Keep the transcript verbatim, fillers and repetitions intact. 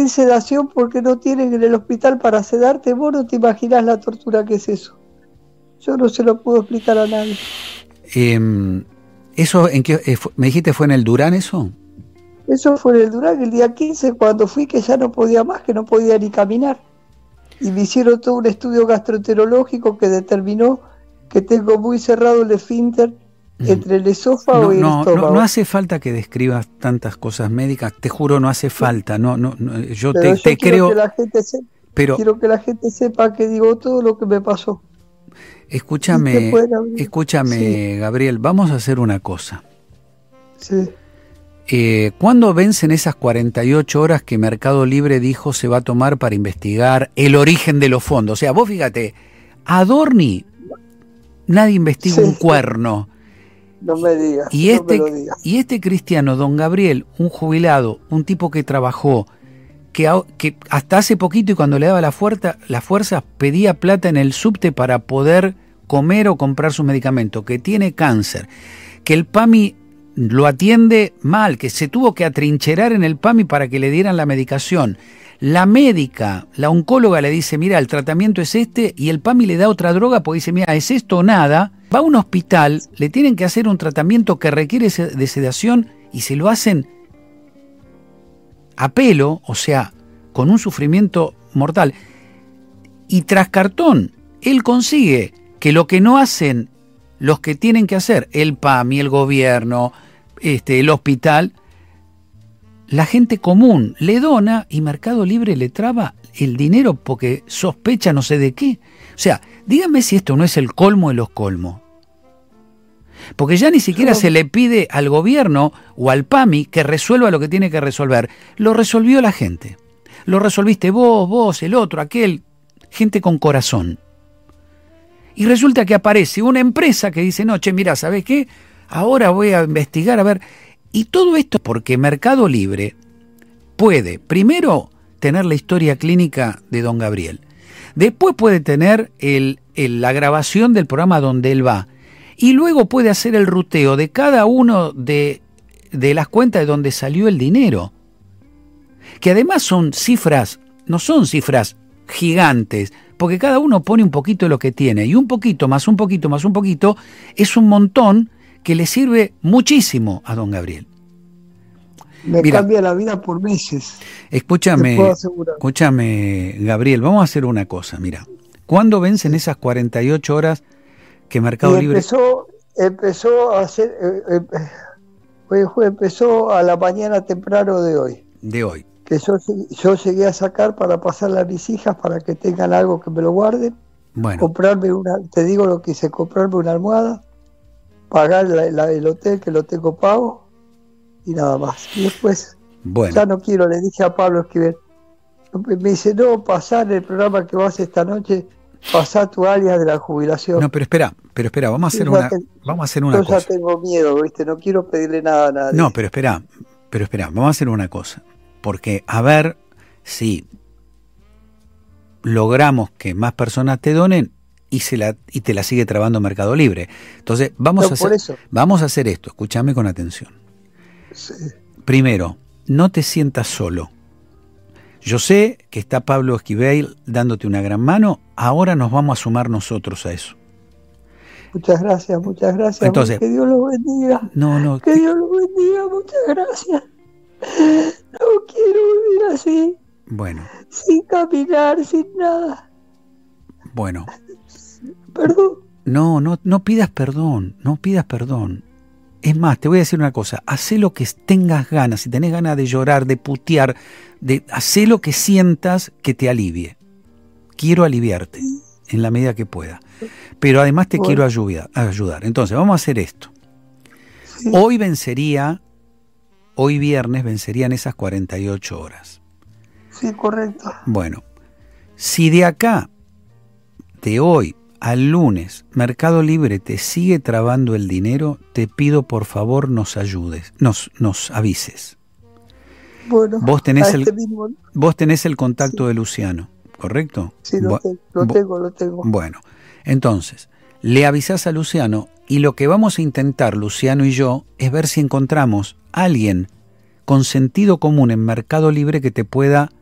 sin sedación porque no tienen en el hospital para sedarte. Vos no te imaginás la tortura que es eso. Yo no se lo puedo explicar a nadie. Eh, ¿Eso en qué, eh, me dijiste fue en el Durán eso? Eso fue en el Durán el día quince, cuando fui, que ya no podía más, que no podía ni caminar. Y me hicieron todo un estudio gastroenterológico que determinó que tengo muy cerrado el esfínter mm. entre el esófago no, y el no, estómago. No, no hace falta que describas tantas cosas médicas, te juro, no hace falta. No, no, no yo pero te, yo te quiero creo. Que la gente se, pero quiero que la gente sepa que digo todo lo que me pasó. Escúchame, escúchame, sí. Gabriel, vamos a hacer una cosa. Sí. Eh, ¿Cuándo vencen esas cuarenta y ocho horas que Mercado Libre dijo se va a tomar para investigar el origen de los fondos? O sea, vos fíjate, Adorni, nadie investiga sí. un cuerno. No me digas, y este, no me lo digas. Y este cristiano, don Gabriel, un jubilado, un tipo que trabajó, que, que hasta hace poquito y cuando le daba la fuerza, la fuerza pedía plata en el subte para poder comer o comprar sus medicamentos, que tiene cáncer, que el PAMI lo atiende mal, que se tuvo que atrincherar en el PAMI para que le dieran la medicación. La médica, la oncóloga le dice, mira, el tratamiento es este, y el PAMI le da otra droga porque dice, mira, es esto o nada. Va a un hospital, le tienen que hacer un tratamiento que requiere de sedación y se lo hacen a pelo, o sea, con un sufrimiento mortal. Y tras cartón, él consigue que lo que no hacen los que tienen que hacer, el PAMI, el gobierno, este, el hospital, la gente común le dona y Mercado Libre le traba el dinero porque sospecha no sé de qué. O sea, dígame si esto no es el colmo de los colmos. Porque ya ni siquiera se le pide al gobierno o al PAMI que resuelva lo que tiene que resolver. Lo resolvió la gente. Lo resolviste vos, vos, el otro, aquel. Gente con corazón. Y resulta que aparece una empresa que dice, no, che, mira, ¿sabés qué? Ahora voy a investigar, a ver. Y todo esto porque Mercado Libre puede, primero, tener la historia clínica de don Gabriel. Después puede tener el, el, la grabación del programa donde él va. Y luego puede hacer el ruteo de cada uno de, de las cuentas de donde salió el dinero. Que además son cifras, no son cifras gigantes, porque cada uno pone un poquito de lo que tiene. Y un poquito más un poquito más un poquito es un montón que le sirve muchísimo a don Gabriel. Me Mira, cambia la vida por meses. Escúchame, escúchame, Gabriel, vamos a hacer una cosa, mira. ¿Cuándo vencen esas cuarenta y ocho horas que Mercado y empezó, Libre... Empezó a hacer... Eh, eh, empezó a la mañana temprano de hoy. De hoy. Que yo, yo llegué a sacar para pasarle a mis hijas para que tengan algo que me lo guarden. Bueno. Comprarme una... Te digo lo que hice, comprarme una almohada, pagar la, la, el hotel que lo tengo pago, y nada más. Y después, bueno. ya no quiero, le dije a Pablo Esquivel, me dice, no, pasar el programa que vas esta noche, pasar tu alias de la jubilación. No, pero espera, pero espera, vamos a hacer una, te, vamos a hacer una yo cosa. Yo ya tengo miedo, ¿viste? No quiero pedirle nada a nadie. No, pero espera, pero espera, vamos a hacer una cosa. Porque a ver si logramos que más personas te donen y se la y te la sigue trabando Mercado Libre. Entonces, vamos, no, a, hacer, eso. vamos a hacer esto, escúchame con atención. Sí. Primero, no te sientas solo. Yo sé que está Pablo Esquivel dándote una gran mano, ahora nos vamos a sumar nosotros a eso. Muchas gracias, muchas gracias. Entonces, que Dios los bendiga. No, no. Que Dios los bendiga, muchas gracias. No quiero vivir así. Bueno. Sin caminar, sin nada. Bueno. Perdón. No, no, no pidas perdón, no pidas perdón. Es más, te voy a decir una cosa, hacé lo que tengas ganas, si tenés ganas de llorar, de putear, de hacé lo que sientas que te alivie. Quiero aliviarte en la medida que pueda. Pero además te bueno. quiero ayudar, ayudar. Entonces, vamos a hacer esto. Sí. Hoy vencería, hoy viernes vencerían esas cuarenta y ocho horas. Sí, correcto. Bueno, si de acá, de hoy al lunes, Mercado Libre te sigue trabando el dinero, te pido por favor nos ayudes, nos, nos avises. Bueno, vos tenés, este el, mismo... vos tenés el contacto sí. de Luciano, ¿correcto? Sí, lo, te, lo tengo, lo tengo. Bueno, entonces, le avisás a Luciano y lo que vamos a intentar, Luciano y yo, es ver si encontramos a alguien con sentido común en Mercado Libre que te pueda